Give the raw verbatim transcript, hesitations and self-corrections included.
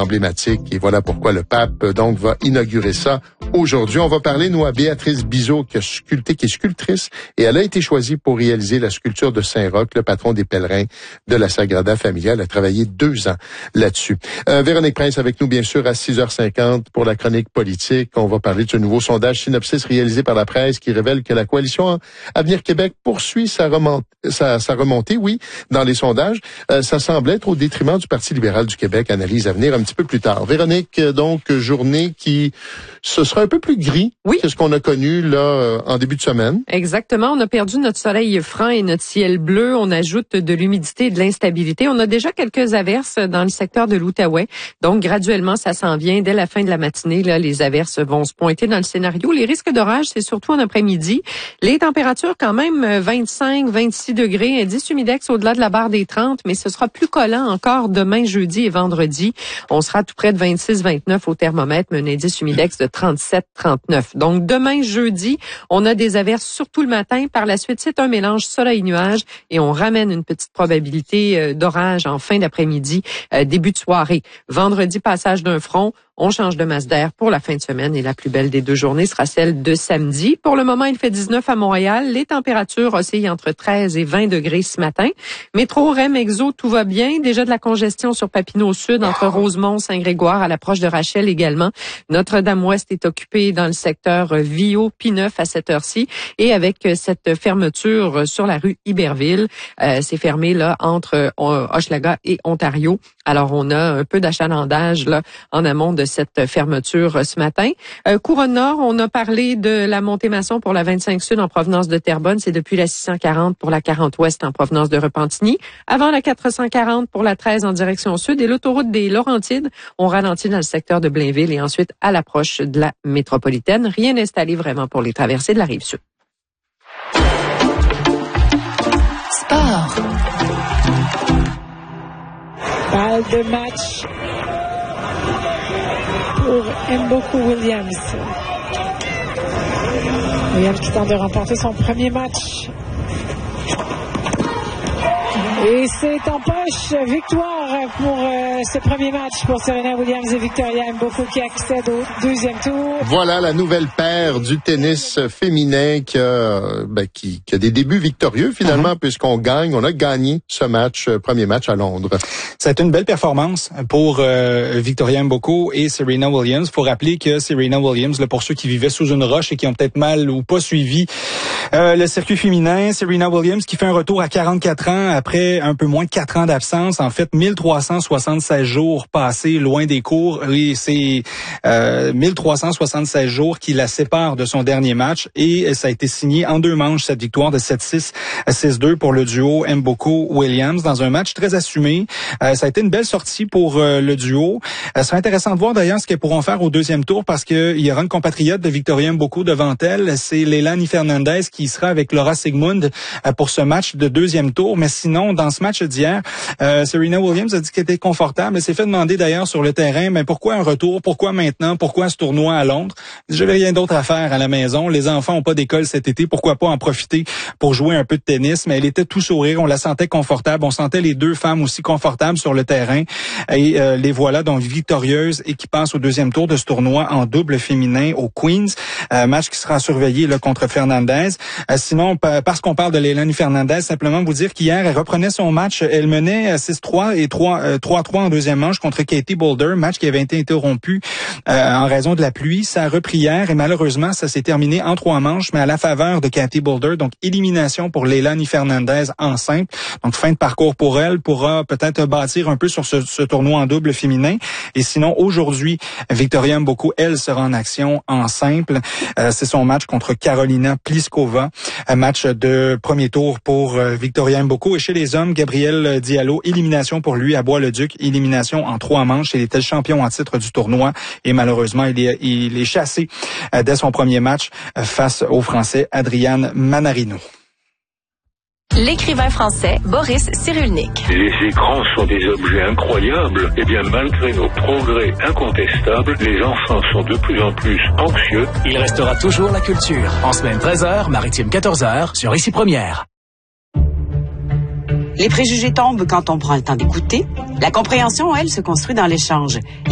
emblématique. Et voilà pourquoi le pape, donc, va inaugurer ça aujourd'hui. On va parler, nous, à Béatrice Bizot, qui a sculpté, qui est sculptrice, et elle a été choisie pour réaliser la sculpture de Saint-Roch, le patron des pèlerins de la Sagrada Familia. Elle a travaillé deux ans là-dessus. Euh, Véronique Prince avec nous, bien sûr, à six heures cinquante pour la chronique politique. On va parler de ce nouveau sondage Synopsis réalisé par la presse qui révèle que la coalition Avenir Québec poursuit sa remontée, sa, sa remontée, oui, dans les sondages. Euh, ça semble être au détriment du Parti libéral du Québec. Analyse à venir un petit peu plus tard. Véronique, donc, journée qui, ce sera un peu plus gris oui. que ce qu'on a connu là en début de semaine. Exactement. On a perdu notre soleil franc et notre ciel bleu. On ajoute de l'humidité et de l'instabilité. On a déjà quelques averses dans le secteur de l'Outaouais. Donc, graduellement, ça s'en vient. Dès la fin de la matinée, là, les averses vont se pointer dans le scénario. Les risques d'orage, c'est surtout en après-midi. Les températures, quand même, vingt-cinq, vingt-six degrés. Indice humidex au-delà de la barre des trente, mais ce sera plus collant encore demain, jeudi et vendredi. On sera tout près de vingt-six, vingt-neuf au thermomètre, mais un indice humidex de trente-sept, trente-neuf. Donc, demain, jeudi, on a des averses surtout le matin. Par la suite, c'est un mélange soleil-nuage et on ramène une petite probabilité d'orage en fin d'après-midi, euh, début de soirée. Vendredi, passage d'un front. On change de masse d'air pour la fin de semaine et la plus belle des deux journées sera celle de samedi. Pour le moment, il fait dix-neuf à Montréal. Les températures oscillent entre treize et vingt degrés ce matin. Métro, Rem, Exo, tout va bien. Déjà de la congestion sur Papineau Sud, entre Rosemont, Saint-Grégoire, à l'approche de Rachel également. Notre-Dame-Ouest est occupée dans le secteur Vio, P neuf à cette heure-ci. Et avec cette fermeture sur la rue Iberville, euh, c'est fermé là entre euh, Hochelaga et Ontario. Alors, on a un peu d'achalandage là en amont de cette fermeture ce matin. Euh, Couronne Nord, on a parlé de la montée maçon pour la vingt-cinq Sud en provenance de Terrebonne. C'est depuis la six cent quarante pour la quarante Ouest en provenance de Repentigny. Avant la quatre cent quarante pour la treize en direction Sud. Et l'autoroute des Laurentides, on ralentit dans le secteur de Blainville et ensuite à l'approche de la métropolitaine. Rien installé vraiment pour les traversées de la Rive-Sud. Sport. Balle de match pour Mboku Williams. Williams qui tente de remporter son premier match. Et c'est en poche. Victoire pour euh, ce premier match pour Serena Williams et Victoria Mboku qui accèdent au deuxième tour. Voilà la nouvelle paire du tennis féminin qui a, ben, qui, qui a des débuts victorieux finalement, mm-hmm. puisqu'on gagne, on a gagné ce match, premier match à Londres. Ça a été une belle performance pour euh, Victoria Mboku et Serena Williams. Faut rappeler que Serena Williams, là, pour ceux qui vivaient sous une roche et qui ont peut-être mal ou pas suivi euh, le circuit féminin, Serena Williams qui fait un retour à quarante-quatre ans après un peu moins de quatre ans d'absence. En fait, mille trois cent soixante-seize jours passés loin des cours. Et c'est euh, mille trois cent soixante-seize jours qui la séparent de son dernier match. Et ça a été signé en deux manches, cette victoire de sept six à six deux pour le duo Mboku-Williams dans un match très assumé. Euh, ça a été une belle sortie pour euh, le duo. Euh, ce sera intéressant de voir d'ailleurs ce qu'elles pourront faire au deuxième tour parce qu'il y aura une compatriote de Victoria Mboku devant elle. C'est Leilani Fernandez qui sera avec Laura Sigmund euh, pour ce match de deuxième tour. Mais sinon, dans ce match d'hier, euh, Serena Williams a dit qu'elle était confortable. Elle s'est fait demander d'ailleurs sur le terrain, mais pourquoi un retour? Pourquoi maintenant? Pourquoi ce tournoi à Londres? J'avais rien d'autre à faire à la maison. Les enfants ont pas d'école cet été. Pourquoi pas en profiter pour jouer un peu de tennis? Mais elle était tout sourire. On la sentait confortable. On sentait les deux femmes aussi confortables sur le terrain. Et euh, les voilà donc victorieuses et qui passent au deuxième tour de ce tournoi en double féminin au Queens. Euh, match qui sera surveillé là, contre Fernandez. Euh, sinon, parce qu'on parle de Leilani Fernandez, simplement vous dire qu'hier, elle reprenait son match. Elle menait six trois et trois trois en deuxième manche contre Katie Boulder, match qui avait été interrompu euh, en raison de la pluie. Ça a repris hier et malheureusement, ça s'est terminé en trois manches, mais à la faveur de Katie Boulder. Donc, élimination pour Leilani Fernandez en simple. Donc, fin de parcours pour elle, pourra peut-être bâtir un peu sur ce, ce tournoi en double féminin. Et sinon, aujourd'hui, Victoria Mboku, elle, sera en action en simple. Euh, c'est son match contre Carolina Pliskova. Un match de premier tour pour euh, Victoria Mboku. Et chez les hommes, Gabriel Diallo, élimination pour lui à Bois-le-Duc. Élimination en trois manches. Il était le champion en titre du tournoi. Et malheureusement, il est, il est chassé euh, dès son premier match euh, face au Français Adrian Manarino. L'écrivain français Boris Cyrulnik. Les écrans sont des objets incroyables. Eh bien, malgré nos progrès incontestables, les enfants sont de plus en plus anxieux. Il restera toujours la culture. En semaine treize heures, maritime quatorze heures, sur Ici Première. Les préjugés tombent quand on prend le temps d'écouter. La compréhension, elle, se construit dans l'échange.